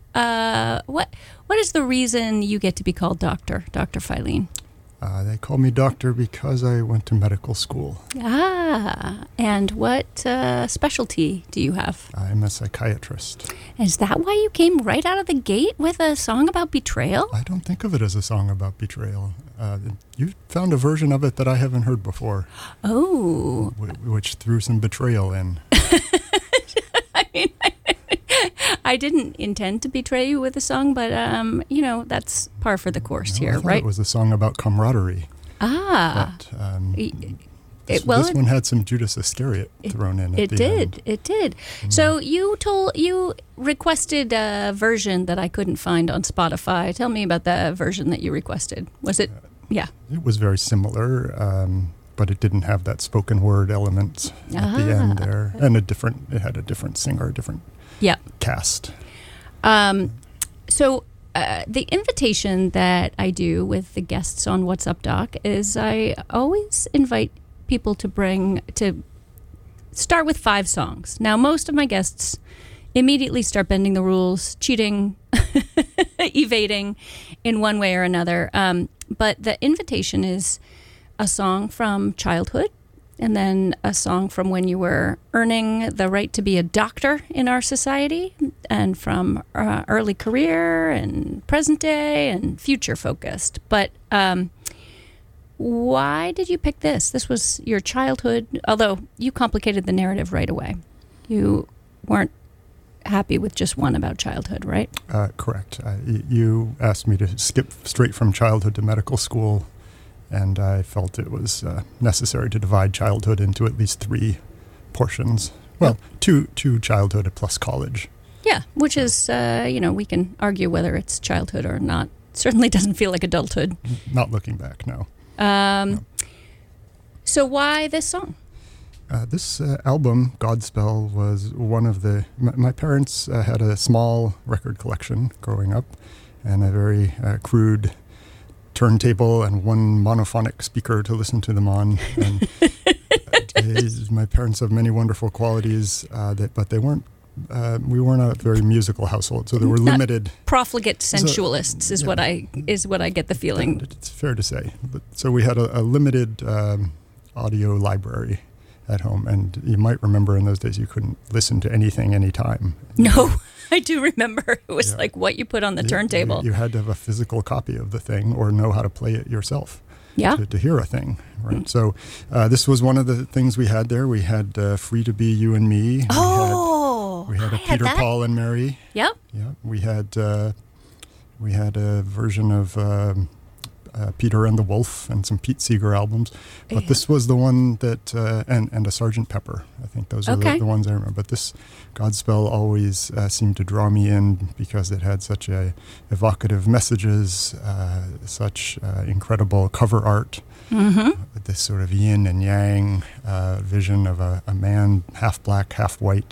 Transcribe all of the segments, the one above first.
What is the reason you get to be called Dr. Filene? They call me doctor because I went to medical school. And what specialty do you have? I'm a psychiatrist. Is that why you came right out of the gate with a song about betrayal? I don't think of it as a song about betrayal. You found a version of it that I haven't heard before. Oh. Which threw some betrayal in. I mean, I didn't intend to betray you with a song, but, that's par for the course here, I thought right? It was a song about camaraderie. But, this one had some Judas Iscariot thrown in at the end. It did. So you requested a version that I couldn't find on Spotify. Tell me about the version that you requested. Was it? Yeah. It was very similar, but it didn't have that spoken word element at the end there, and it had a different singer, different cast. So the invitation that I do with the guests on What's Up Doc is I always invite people to start with 5 songs. Now, most of my guests immediately start bending the rules, cheating, evading in one way or another. But the invitation is a song from childhood, and then a song from when you were earning the right to be a doctor in our society, and from early career and present day and future focused. But why did you pick this? This was your childhood, although you complicated the narrative right away. You weren't happy with just one about childhood, right? Correct. You asked me to skip straight from childhood to medical school, and I felt it was necessary to divide childhood into at least 3 portions. Well, two childhood plus college. Yeah, which is, we can argue whether it's childhood or not. Certainly doesn't feel like adulthood. Not looking back, no. No. So why this song? This album, Godspell, was one of the... My parents had a small record collection growing up, and a very crude turntable and one monophonic speaker to listen to them on. And my parents have many wonderful qualities, but they weren't. We weren't a very musical household, so they were limited. Profligate sensualists is what I get the feeling. It's fair to say. So we had a limited audio library at home, and you might remember in those days you couldn't listen to anything anytime. No, I do remember. It was like what you put on the turntable. You had to have a physical copy of the thing or know how to play it yourself. Yeah. To hear a thing, right? So this was one of the things we had there. We had Free to Be You and Me. We had a Peter, Paul, and Mary. Yep. Yeah. We had a version of Peter and the Wolf and some Pete Seeger albums. But this was the one that, and a Sgt. Pepper. I think those are the ones I remember. But this Godspell always seemed to draw me in because it had such evocative messages, such incredible cover art, with this sort of yin and yang vision of a man half black, half white,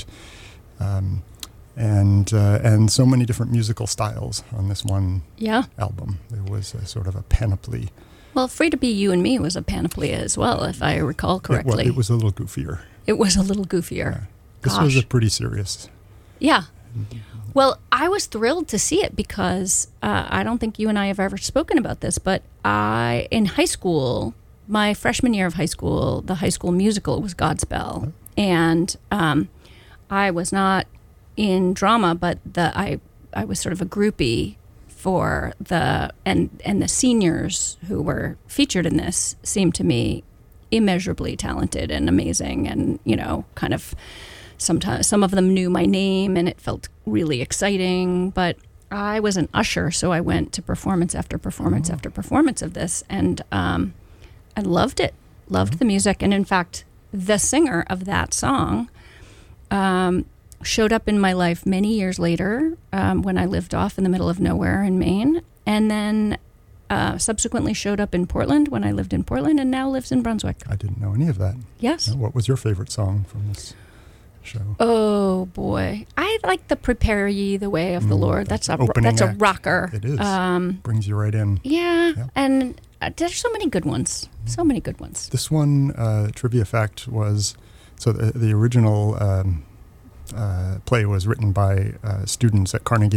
and so many different musical styles on this one album. There was a sort of a panoply. Well, Free to Be You and Me was a panoply as well, if I recall correctly. It was a little goofier. Yeah. This was a pretty serious. Yeah. Well, I was thrilled to see it because I don't think you and I have ever spoken about this, but in high school, my freshman year of high school, the high school musical was Godspell. And I was not in drama, but I was sort of a groupie for the seniors who were featured in this seemed to me immeasurably talented and amazing, and kind of sometimes some of them knew my name and it felt really exciting. But I was an usher, so I went to performance after performance after performance of this, and I loved it. Loved the music, and in fact, the singer of that song showed up in my life many years later when I lived off in the middle of nowhere in Maine, and then subsequently showed up in Portland when I lived in Portland, and now lives in Brunswick. I didn't know any of that. Yes. What was your favorite song from this show? Oh boy, I like the "Prepare Ye the Way of the Lord." That's a rocker. It is. Brings you right in. Yeah. And there's so many good ones. So many good ones. This one trivia fact was the original play was written by students at Carnegie